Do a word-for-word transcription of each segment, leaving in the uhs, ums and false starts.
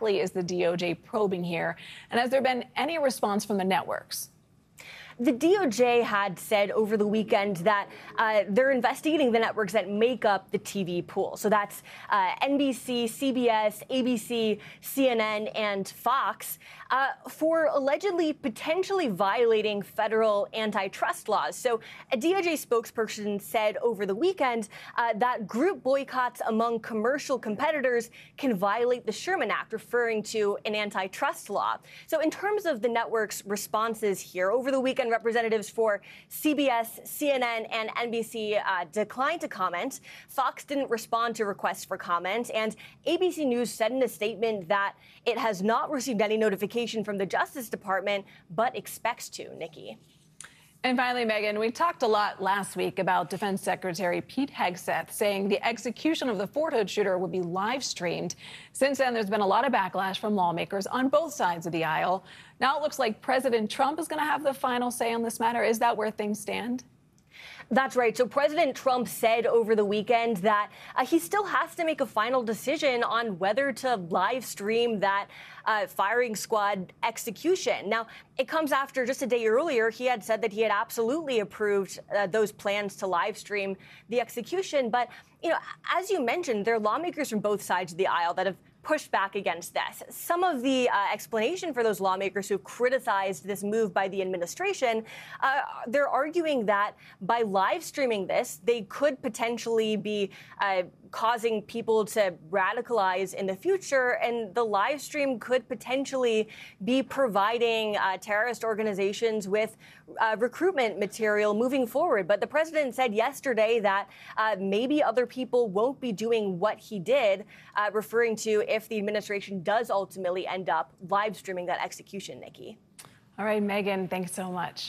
exactly is the D O J probing here? And has there been any response from the networks? The D O J had said over the weekend that uh, they're investigating the networks that make up the T V pool. So that's uh, N B C, C B S, A B C, C N N, and Fox uh, for allegedly potentially violating federal antitrust laws. So a D O J spokesperson said over the weekend uh, that group boycotts among commercial competitors can violate the Sherman Act, referring to an antitrust law. So in terms of the network's responses here, over the weekend, representatives for C B S, C N N, and N B C uh, declined to comment. Fox didn't respond to requests for comment, and A B C News said in a statement that it has not received any notification from the Justice Department, but expects to. Nikki. And finally, Megan, we talked a lot last week about Defense Secretary Pete Hegseth saying the execution of the Fort Hood shooter would be live streamed. Since then, there's been a lot of backlash from lawmakers on both sides of the aisle. Now it looks like President Trump is going to have the final say on this matter. Is that where things stand? That's right. So President Trump said over the weekend that uh, he still has to make a final decision on whether to live stream that uh, firing squad execution. Now, it comes after just a day earlier, he had said that he had absolutely approved uh, those plans to live stream the execution. But, you know, as you mentioned, there are lawmakers from both sides of the aisle that have pushed back against this. Some of the uh, explanation for those lawmakers who criticized this move by the administration, uh, they're arguing that by live streaming this, they could potentially be uh, causing people to radicalize in the future, and the live stream could potentially be providing uh, terrorist organizations with uh, recruitment material moving forward. But the president said yesterday that uh, maybe other people won't be doing what he did, uh, referring to if the administration does ultimately end up live streaming that execution, Nikki. All right, Megan, thanks so much.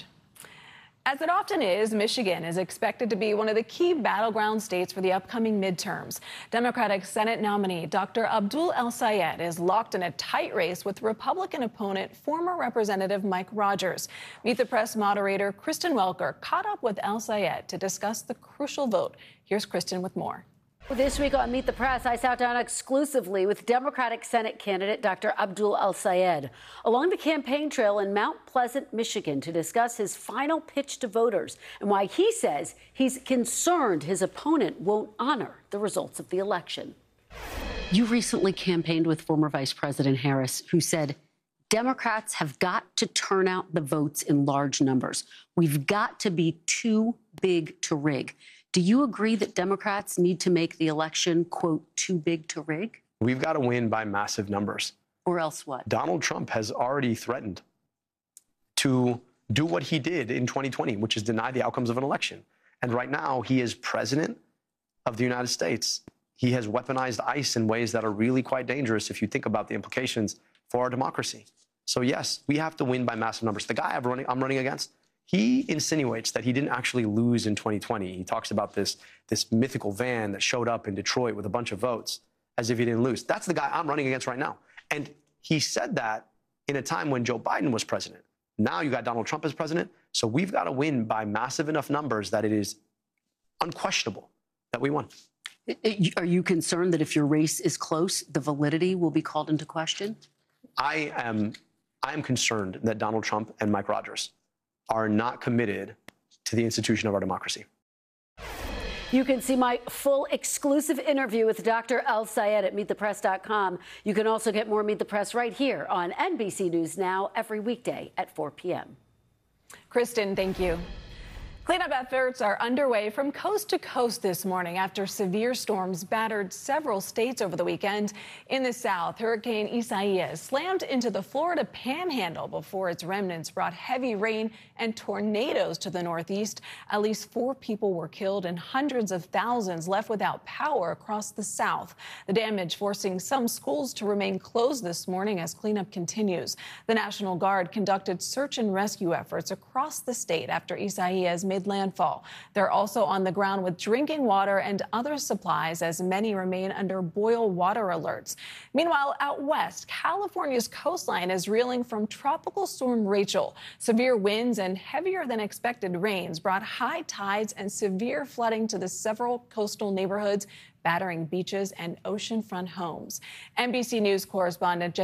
As it often is, Michigan is expected to be one of the key battleground states for the upcoming midterms. Democratic Senate nominee Doctor Abdul El-Sayed is locked in a tight race with Republican opponent, former Representative Mike Rogers. Meet the Press moderator Kristen Welker caught up with El-Sayed to discuss the crucial vote. Here's Kristen with more. This week on Meet the Press, I sat down exclusively with Democratic Senate candidate Doctor Abdul El-Sayed along the campaign trail in Mount Pleasant, Michigan, to discuss his final pitch to voters and why he says he's concerned his opponent won't honor the results of the election. You recently campaigned with former Vice President Harris, who said Democrats have got to turn out the votes in large numbers. We've got to be too big to rig. Do you agree that Democrats need to make the election, quote, too big to rig? We've got to win by massive numbers. Or else what? Donald Trump has already threatened to do what he did in twenty twenty, which is deny the outcomes of an election. And right now, he is president of the United States. He has weaponized ICE in ways that are really quite dangerous if you think about the implications for our democracy. So, yes, we have to win by massive numbers. The guy I'm running, I'm running against, he insinuates that he didn't actually lose in twenty twenty. He talks about this, this mythical van that showed up in Detroit with a bunch of votes as if he didn't lose. That's the guy I'm running against right now. And he said that in a time when Joe Biden was president. Now you got Donald Trump as president. So we've got to win by massive enough numbers that it is unquestionable that we won. Are you concerned that if your race is close, the validity will be called into question? I am, I am concerned that Donald Trump and Mike Rogers are not committed to the institution of our democracy. You can see my full exclusive interview with Doctor El-Sayed at meet the press dot com. You can also get more Meet the Press right here on N B C News Now every weekday at four p m Kristen, thank you. Cleanup efforts are underway from coast to coast this morning after severe storms battered several states over the weekend. In the south, Hurricane Isaias slammed into the Florida Panhandle before its remnants brought heavy rain and tornadoes to the northeast. At least four people were killed and hundreds of thousands left without power across the south. The damage forcing some schools to remain closed this morning as cleanup continues. The National Guard conducted search and rescue efforts across the state after Isaias made landfall. They're also on the ground with drinking water and other supplies as many remain under boil water alerts. Meanwhile, out west, California's coastline is reeling from Tropical Storm Rachel. Severe winds and heavier than expected rains brought high tides and severe flooding to the several coastal neighborhoods, battering beaches and oceanfront homes. N B C News correspondent